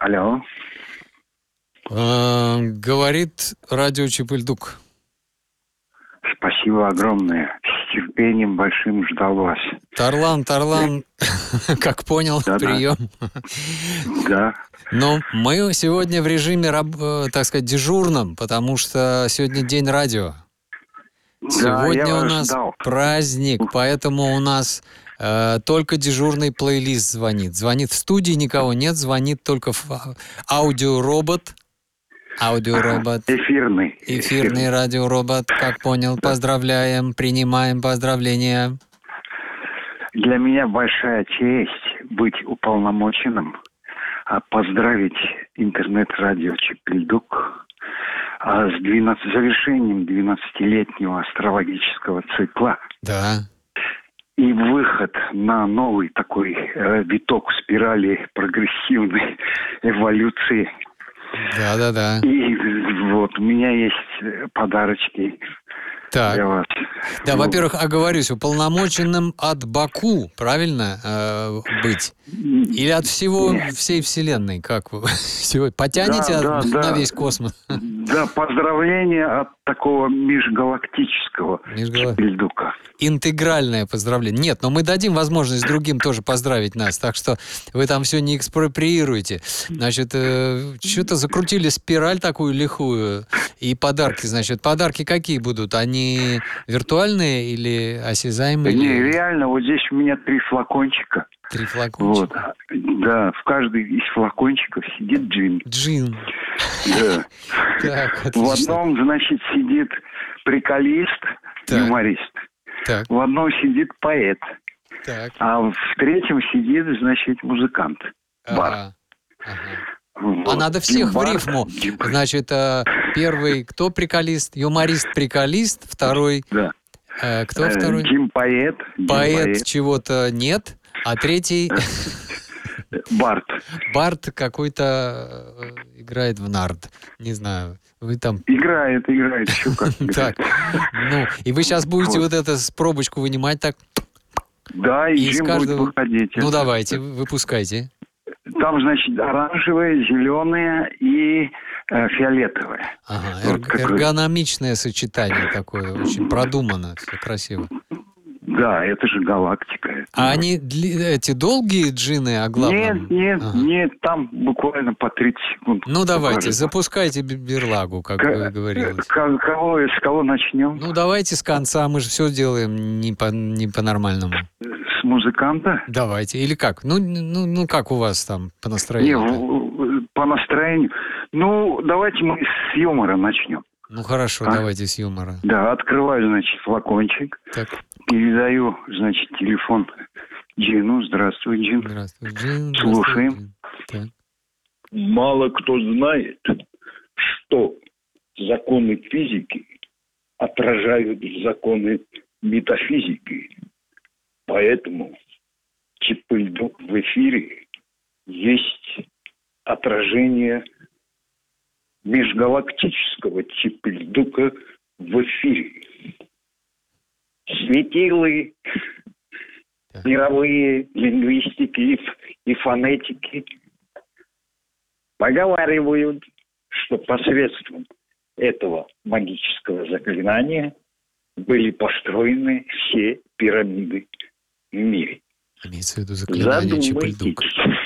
Алло. Говорит радио Чепыльдук. Спасибо огромное. С терпением большим ждал вас. Тарлан, как понял, Да, прием. Да. Но мы сегодня в режиме, так сказать, дежурном, потому что сегодня день радио. Сегодня у нас ждал. праздник, поэтому у нас только дежурный плейлист звонит. Звонит в студии, никого нет, звонит только аудиоробот. Эфирный радиоробот, как понял. Да. Поздравляем, принимаем поздравления. Для меня большая честь быть уполномоченным, поздравить интернет-радио Чепыльдук с завершением 12-летнего астрологического цикла. Да. И выход на новый такой виток спирали прогрессивной эволюции. Да. И вот у меня есть подарочки для вас. Да, во-первых, оговорюсь, уполномоченным от Баку, правильно, быть? Или от всей Вселенной, как вы? Потянете на весь космос? Да, поздравления от такого межгалактического Чепыльдука. Интегральное поздравление. Нет, но мы дадим возможность другим тоже поздравить нас, так что вы там все не экспроприируете. Значит, что-то закрутили спираль такую лихую, и подарки, значит, подарки какие будут? Они виртуальные или осязаемые? Не, реально, вот здесь у меня 3 флакончика. 3 флакончика? Вот. Да, в каждой из флакончиков сидит джин. Джин. Да. Так, в одном, значит, сидит приколист, юморист. Так. В одном сидит поэт. Так. А в третьем сидит, значит, музыкант. Бар. Вот. А надо всех в рифму. Значит, первый кто приколист? Юморист-приколист. Второй... Да. Кто второй? Поэт. Поэт чего-то нет. А третий... Бард. Бард какой-то играет в нард. Не знаю. Вы там... Играет. Еще как. Так. И вы сейчас будете вот эту пробочку вынимать так... Да, и Джим будет выходить. Ну, давайте, выпускайте. Там, значит, оранжевое, зеленое и фиолетовое. Ага, эргономичное сочетание такое, очень продумано, все красиво. Да, это же галактика. А они эти долгие джины о главном? Нет, там буквально по 30 секунд. Ну, давайте, запускайте берлагу, как вы говорили. С кого начнем? Ну, давайте с конца, мы же все делаем не по-нормальному. С музыканта? Давайте, или как? Ну, как у вас там по настроению? По настроению? Ну, давайте мы с юмора начнем. Ну, хорошо, давайте с юмора. Да, открываю, значит, флакончик. Так. Передаю, значит, телефон Джину. Здравствуй, Джин. Здравствуй, Джин. Слушаем. Так. Мало кто знает, что законы физики отражают законы метафизики. Поэтому Чепыльдук в эфире есть отражение межгалактического Чепыльдука в эфире. Светилы мировые лингвистики и фонетики поговаривают, что посредством этого магического заклинания были построены все пирамиды в мире. Имеется в виду заклинание Чепыльдук.